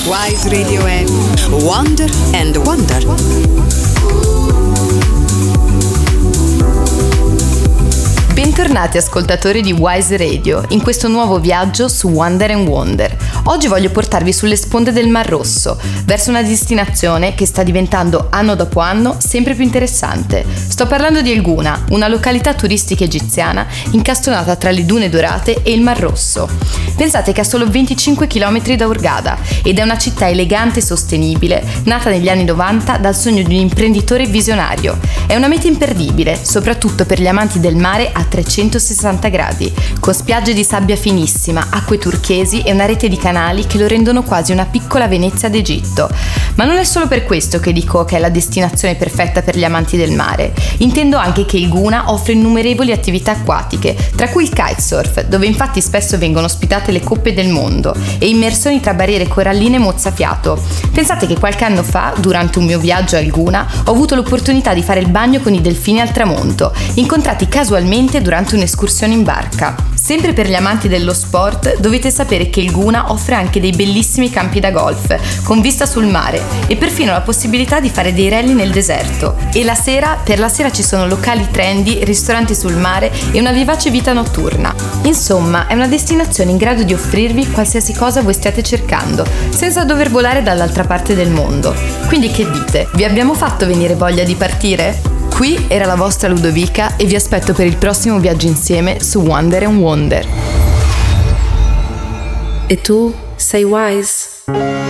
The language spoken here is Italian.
Wise Radio è Wonder and Wonder. Bentornati ascoltatori di Wise Radio in questo nuovo viaggio su Wonder and Wonder. Oggi voglio portarvi sulle sponde del Mar Rosso, verso una destinazione che sta diventando anno dopo anno sempre più interessante. Sto parlando di El Gouna, una località turistica egiziana incastonata tra le dune dorate e il Mar Rosso. Pensate che ha solo 25 km da Hurghada ed è una città elegante e sostenibile, nata negli anni 90 dal sogno di un imprenditore visionario. È una meta imperdibile, soprattutto per gli amanti del mare a 360 gradi, con spiagge di sabbia finissima, acque turchesi e una rete di canali che lo rendono quasi una piccola Venezia d'Egitto. Ma non è solo per questo che dico che è la destinazione perfetta per gli amanti del mare. Intendo anche che il Gouna offre innumerevoli attività acquatiche, tra cui il kitesurf, dove infatti spesso vengono ospitate le coppe del mondo, e immersioni tra barriere coralline mozzafiato. Pensate che qualche anno fa, durante un mio viaggio al Gouna, ho avuto l'opportunità di fare il bagno con i delfini al tramonto, incontrati casualmente durante un'escursione in barca. Sempre per gli amanti dello sport, dovete sapere che il Gouna offre anche dei bellissimi campi da golf, con vista sul mare, e perfino la possibilità di fare dei rally nel deserto. E per la sera ci sono locali trendy, ristoranti sul mare e una vivace vita notturna. Insomma, è una destinazione in grado di offrirvi qualsiasi cosa voi stiate cercando, senza dover volare dall'altra parte del mondo. Quindi che dite? Vi abbiamo fatto venire voglia di partire? Qui era la vostra Ludovica e vi aspetto per il prossimo viaggio insieme su Wonder and Wonder. E tu sei Wise?